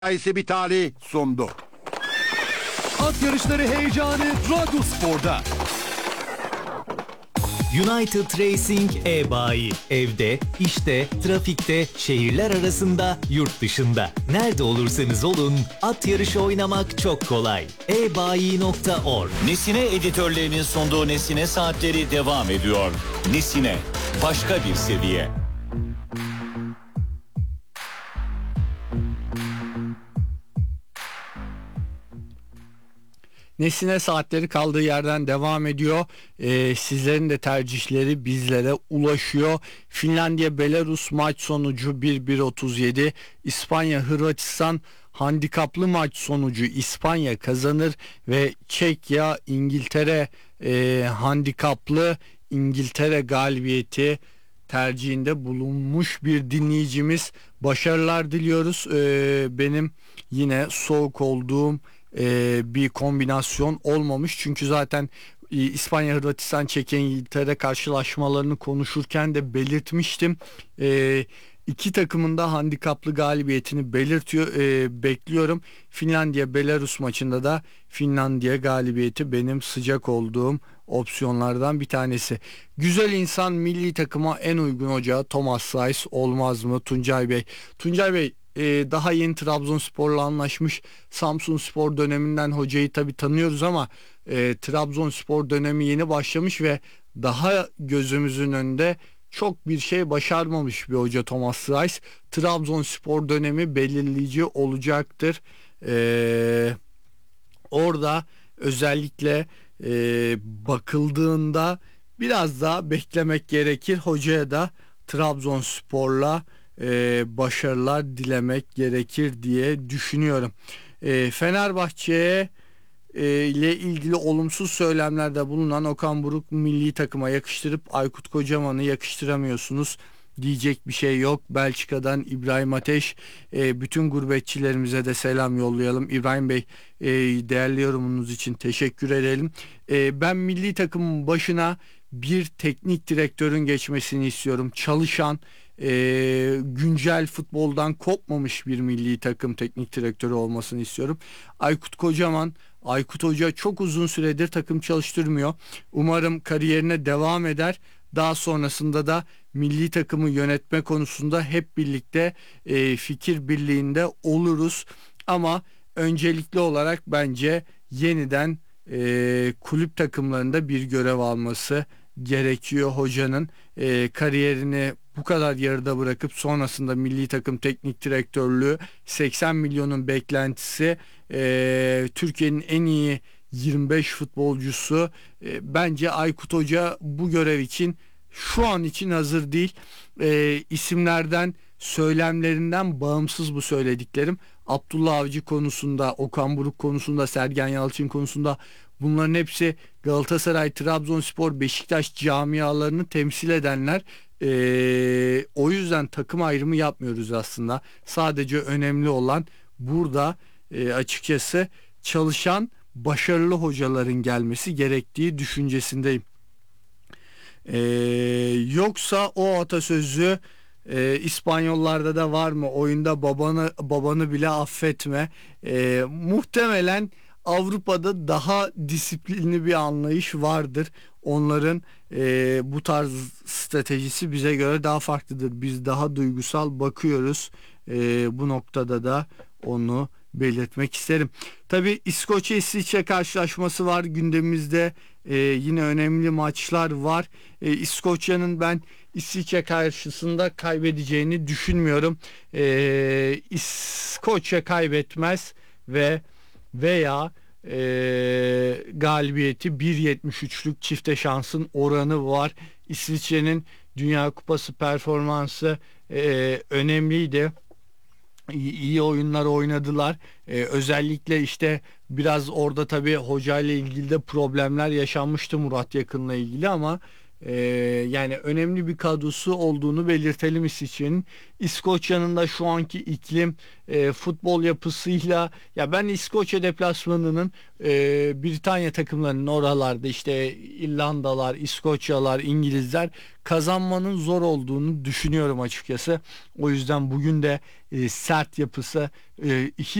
Bitali sundu. At yarışları heyecanı Radyospor'da. United Racing e-bayi. Evde, işte, trafikte, şehirler arasında, yurt dışında. Nerede olursanız olun, at yarışı oynamak çok kolay. ebayi.org. Nesine editörlerinin sunduğu Nesine Saatleri devam ediyor. Nesine, başka bir seviye. Nesine Saatleri kaldığı yerden devam ediyor. Sizlerin de tercihleri bizlere ulaşıyor. Finlandiya Belarus maç sonucu 1-1-37. İspanya Hırvatistan handikaplı maç sonucu İspanya kazanır ve Çekya İngiltere handikaplı İngiltere galibiyeti tercihinde bulunmuş bir dinleyicimiz. Başarılar diliyoruz. Benim yine soğuk olduğum bir kombinasyon olmamış. Çünkü zaten İspanya, Hırvatistan, Çekya, İngiltere karşılaşmalarını konuşurken de belirtmiştim. İki takımın da handikaplı galibiyetini bekliyorum. Finlandiya Belarus maçında da Finlandiya galibiyeti benim sıcak olduğum opsiyonlardan bir tanesi. Güzel insan milli takıma en uygun hoca Thomas Saiz olmaz mı Tuncay Bey? Tuncay Bey, daha yeni Trabzonspor'la anlaşmış. Samsunspor döneminden hocayı tabii tanıyoruz ama Trabzonspor dönemi yeni başlamış ve daha gözümüzün önünde çok bir şey başarmamış bir hoca Thomas Saiz. Trabzonspor dönemi belirleyici olacaktır. Orada özellikle bakıldığında biraz daha beklemek gerekir. Hocaya da Trabzonspor'la başarılar dilemek gerekir diye düşünüyorum. Fenerbahçe'ye ile ilgili olumsuz söylemlerde bulunan Okan Buruk milli takıma yakıştırıp Aykut Kocaman'ı yakıştıramıyorsunuz diyecek bir şey yok. Belçika'dan İbrahim Ateş, bütün gurbetçilerimize de selam yollayalım. İbrahim Bey, değerli yorumunuz için teşekkür edelim. Ben milli takımın başına bir teknik direktörün geçmesini istiyorum. Çalışan, güncel futboldan kopmamış bir milli takım teknik direktörü olmasını istiyorum. Aykut Hoca çok uzun süredir takım çalıştırmıyor. Umarım kariyerine devam eder. Daha sonrasında da milli takımı yönetme konusunda hep birlikte fikir birliğinde oluruz. Ama öncelikli olarak bence yeniden kulüp takımlarında bir görev alması gerekiyor hocanın. Kariyerini bu kadar yarıda bırakıp sonrasında milli takım teknik direktörlüğü 80 milyonun beklentisi, Türkiye'nin en iyi 25 futbolcusu, bence Aykut Hoca bu görev için şu an için hazır değil. İsimlerden, söylemlerinden bağımsız bu söylediklerim. Abdullah Avcı konusunda, Okan Buruk konusunda, Sergen Yalçın konusunda, bunların hepsi Galatasaray, Trabzonspor, Beşiktaş camialarını temsil edenler. O yüzden takım ayrımı yapmıyoruz aslında. Sadece önemli olan burada açıkçası çalışan, başarılı hocaların gelmesi gerektiği düşüncesindeyim. Yoksa o atasözü İspanyollarda da var mı? Oyunda babanı bile affetme. Muhtemelen Avrupa'da daha disiplinli bir anlayış vardır. Onların bu tarz stratejisi bize göre daha farklıdır. Biz daha duygusal bakıyoruz. Bu noktada da onu belirtmek isterim. Tabii İskoçya-İsviçre karşılaşması var gündemimizde. Yine önemli maçlar var. İskoçya'nın ben İsviçre karşısında kaybedeceğini düşünmüyorum. İskoçya kaybetmez veya galibiyeti 1.73'lük çifte şansın oranı var. İsviçre'nin Dünya Kupası performansı önemliydi. İyi oyunlar oynadılar. Özellikle işte biraz orada tabii hocayla ilgili de problemler yaşanmıştı Murat Yakın'la ilgili ama Yani önemli bir kadrosu olduğunu belirtelim için. İskoçya'nın da şu anki iklim futbol yapısıyla, ya ben İskoçya deplasmanının Britanya takımlarının oralarda işte İrlandalar, İskoçyalar, İngilizler kazanmanın zor olduğunu düşünüyorum açıkçası. O yüzden bugün de sert yapısı, iki